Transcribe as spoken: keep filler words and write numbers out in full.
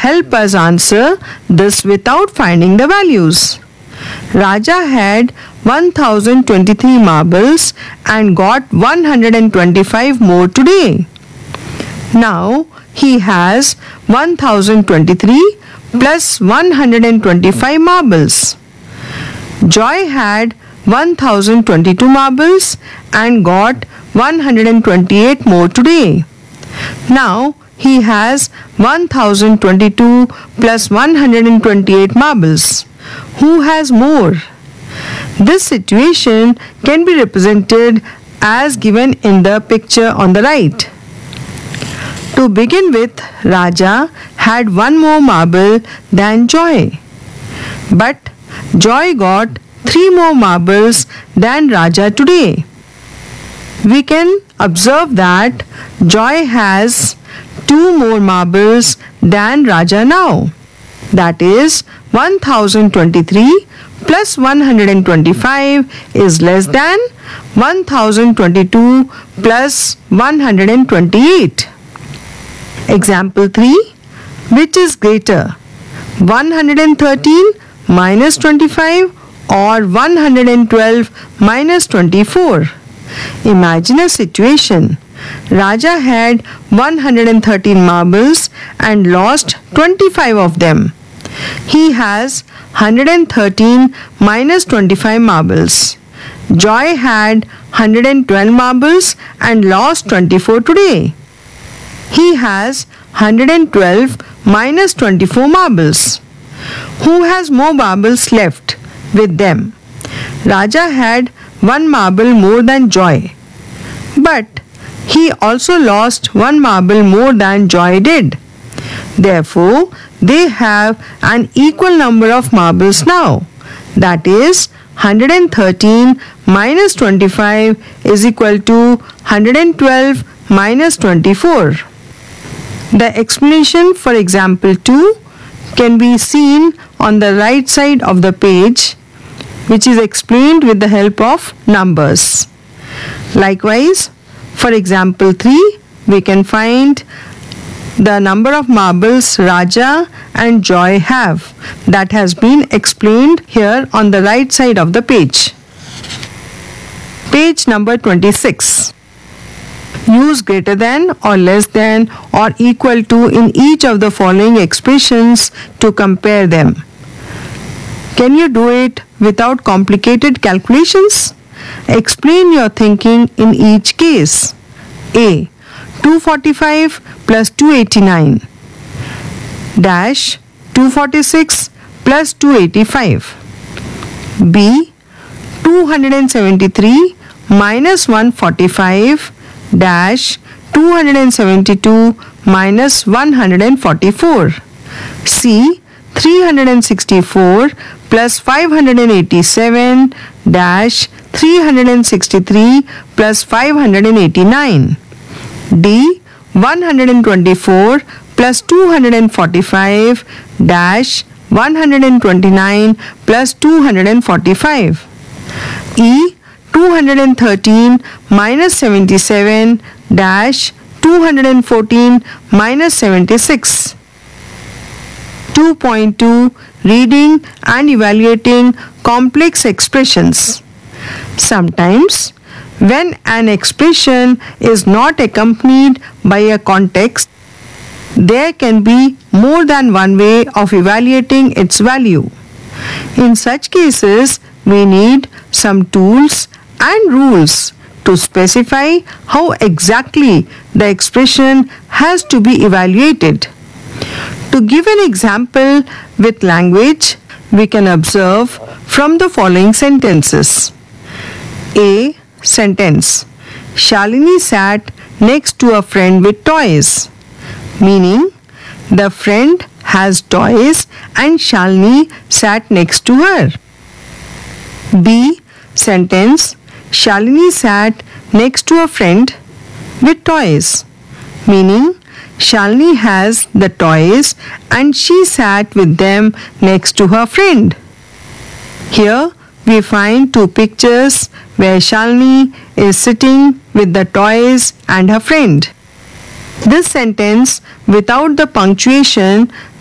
help us answer this without finding the values. Raja had one thousand twenty-three marbles and got one hundred twenty-five more today. Now he has one thousand twenty-three plus one hundred twenty-five marbles. Joy had one thousand twenty-two marbles and got one hundred twenty-eight more today. Now he has one thousand twenty-two plus one hundred twenty-eight marbles. Who has more? This situation can be represented as given in the picture on the right. To begin with, Raja had one more marble than Joy. But Joy got three more marbles than Raja today. We can observe that Joy has two more marbles than Raja now. That is, one thousand twenty-three plus one hundred twenty-five is less than one thousand twenty-two plus one hundred twenty-eight. Example three. Which is greater, one hundred thirteen minus twenty-five or one hundred twelve minus twenty-four? Imagine a situation. Raja had one hundred thirteen marbles and lost twenty-five of them. He has one hundred thirteen minus twenty-five marbles. Joy had one hundred twelve marbles and lost twenty-four today. He has one hundred twelve minus twenty-four marbles. Who has more marbles left with them? Raja had one marble more than Joy. But he also lost one marble more than Joy did. Therefore, they have an equal number of marbles now. That is, one hundred thirteen minus twenty-five is equal to one hundred twelve minus twenty-four. The explanation for example two can be seen on the right side of the page, which is explained with the help of numbers. Likewise, for example three, we can find the number of marbles Raja and Joy have. That has been explained here on the right side of the page. Page number twenty-six. Use greater than or less than or equal to in each of the following expressions to compare them. Can you do it without complicated calculations? Explain your thinking in each case. A. two forty-five plus two eighty-nine dash two forty-six plus two eighty-five. B. two hundred seventy-three minus one hundred forty-five dash two hundred seventy-two minus one hundred forty-four. C. three hundred sixty-four plus five hundred eighty-seven dash three hundred sixty-three plus five hundred eighty-nine. D. one hundred twenty-four plus two hundred forty-five dash one hundred twenty-nine plus two hundred forty-five. E. two hundred thirteen minus seventy-seven dash two hundred fourteen minus seventy-six. two point two. Reading and evaluating complex expressions. Sometimes, when an expression is not accompanied by a context, there can be more than one way of evaluating its value. In such cases, we need some tools and rules to specify how exactly the expression has to be evaluated. To give an example with language, we can observe from the following sentences. A. Sentence. Shalini sat next to a friend with toys. Meaning, the friend has toys and Shalini sat next to her. B. Sentence. Shalini sat next to a friend with toys. Meaning, Shalini has the toys and she sat with them next to her friend. Here we find two pictures where Shalini is sitting with the toys and her friend. This sentence without the punctuation